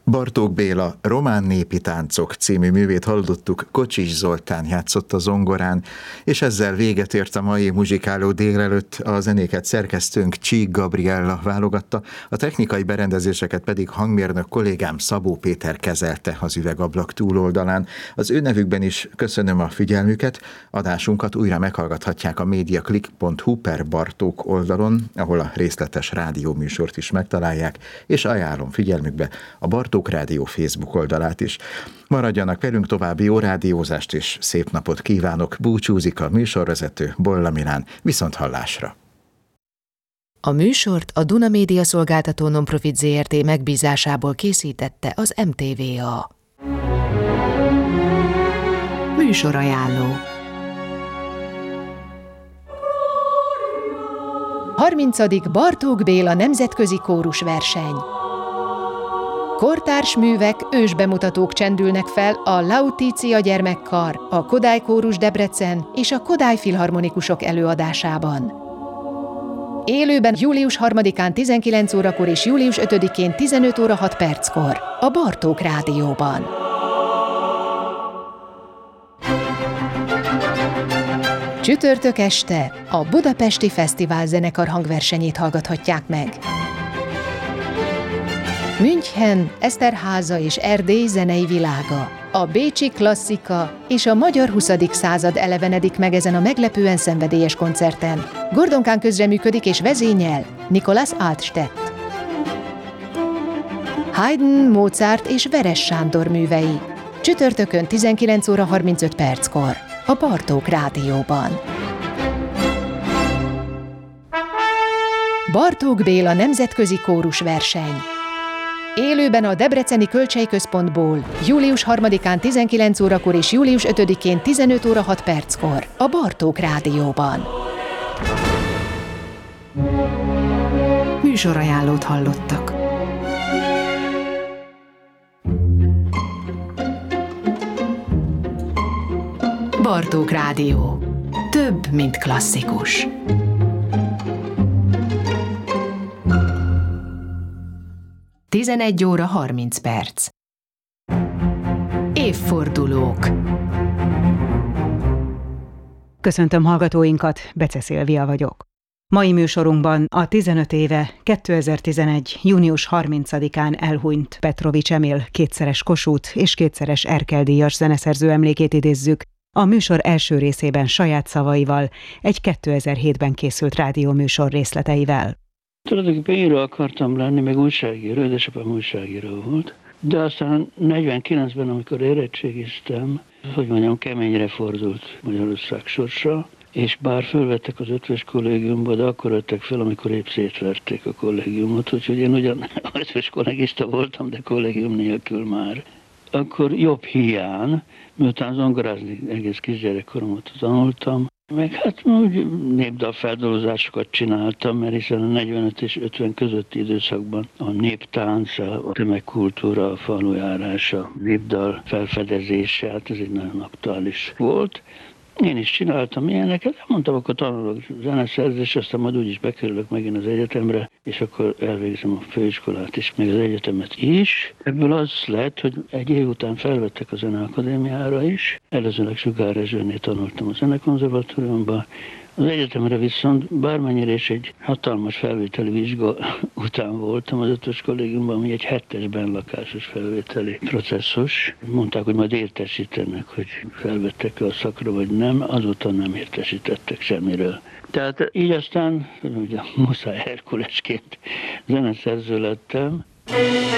Bartók Béla Román népi táncok című művét hallottuk, Kocsis Zoltán játszott a zongorán, és ezzel véget ért a mai muzsikáló délelőtt. A zenéket szerkesztőnk Csík Gabriella válogatta, a technikai berendezéseket pedig hangmérnök kollégám Szabó Péter kezelte az üvegablak túloldalán. Az ő nevükben is köszönöm a figyelmüket, adásunkat újra meghallgathatják a mediaclick.hu/Bartók oldalon, ahol a részletes rádióműsort is megtalálják, és ajánlom figyelmükbe a Bartók Rádió Facebook oldalát is. Maradjanak velünk, további jó rádiózást és szép napot kívánok. Búcsúzik a műsorvezető, Bolla Milán. Viszonthallásra! A műsort a Duna Média Szolgáltató Nonprofit Zrt. Megbízásából készítette az MTVA. Műsorajánló. 30. Bartók Béla nemzetközi kórusverseny. Kortárs művek, ősbemutatók csendülnek fel a Lautitia gyermekkar, a Kodály Kórus Debrecen és a Kodály Filharmonikusok előadásában. Élőben július 3-án 19 órakor és július 5-én 15 óra 6 perckor a Bartók Rádióban. Csütörtök este a Budapesti Fesztivál zenekar hangversenyét hallgathatják meg. München, Eszterháza és Erdély zenei világa, a bécsi klasszika és a magyar 20. század elevenedik meg ezen a meglepően szenvedélyes koncerten. Gordonkán közreműködik és vezényel Nikolaus Altstedt. Haydn, Mozart és Veres Sándor művei. Csütörtökön 19 óra 35 perckor a Bartók Rádióban. Bartók Béla nemzetközi kórusverseny. Élőben a Debreceni Kölcsey Központból július 3-án 19 órakor és július 5-én 15 óra 6 perckor a Bartók Rádióban. Műsorajánlót hallottak. Bartók Rádió. Több, mint klasszikus. Tizenegy óra 30 perc. Évfordulók. Köszöntöm hallgatóinkat, Bece Szilvia vagyok. Mai műsorunkban a 15 éve 2011. június 30-án elhunyt Petrovics Emil kétszeres Kossuth és kétszeres Erkel-díjas zeneszerző emlékét idézzük, a műsor első részében saját szavaival, egy 2007-ben készült rádióműsor részleteivel. Tulajdonképpen író akartam lenni, meg újságíró, édesapám újságíró volt. De aztán 49-ben, amikor érettségiztem, hogy mondjam, keményre fordult Magyarország sorsa, és bár fölvettek az ötvös kollégiumba, de akkor vettek fel, amikor épp szétverték a kollégiumot, úgyhogy én ugyan ötvös kollégista voltam, de kollégium nélkül már. Akkor jobb hiány, miután zongorázni egész kisgyerekkoromat tanultam, meg hát úgy népdalfeldolgozásokat csináltam, mert hiszen a 45 és 50 közötti időszakban a néptánc, a tömegkultúra, a falujárás, a népdal felfedezése, hát ez egy nagyon aktuális volt. Én is csináltam ilyeneket, mondtam, akkor tanulok zeneszerzés, aztán majd úgyis bekerülök megint az egyetemre, és akkor elvégzem a főiskolát is, meg az egyetemet is. Ebből az lett, hogy egy év után felvettek a Zeneakadémiára is. Előzőleg Sugár Rezsőnél tanultam a Zenekonzervatóriumban. Az egyetemre viszont bármennyire is egy hatalmas felvételi vizsga után voltam az ötös kollégiumban, ami egy 7-es benlakásos felvételi processzus. Mondták, hogy majd értesítenek, hogy felvettek a szakra vagy nem, azóta nem értesítettek semmiről. Tehát így aztán ugye muszáj Herkulesként zeneszerző lettem.